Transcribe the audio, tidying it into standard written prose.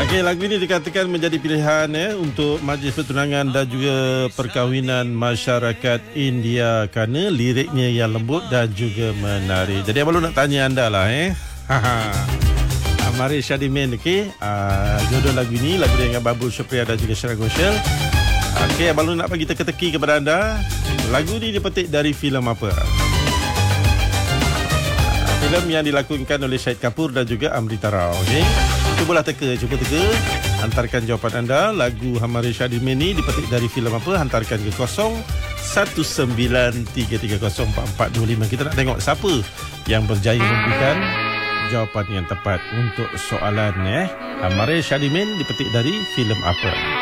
Okey, lagu ini dikatakan menjadi pilihan untuk majlis pertunangan dan juga perkahwinan masyarakat India kerana liriknya yang lembut dan juga menarik. Jadi abang nak tanya anda lah Mari Syadimin, okey. Jodoh lagu ini, lagu dengan Babu Syupriya dan juga Syara Goshel. Okey, abang nak bagi teka-teki kepada anda. Lagu ini dipetik dari filem apa? Filem yang dilakonkan oleh Syahid Kapoor dan juga Amrita Rao. Okey. Cuba teka. Hantarkan jawapan anda. Lagu Hamari Syadimin ini dipetik dari filem apa? Hantarkan ke 0193304425. Kita nak tengok siapa yang berjaya memberikan jawapan yang tepat untuk soalan Hamari Syadimin dipetik dari filem apa?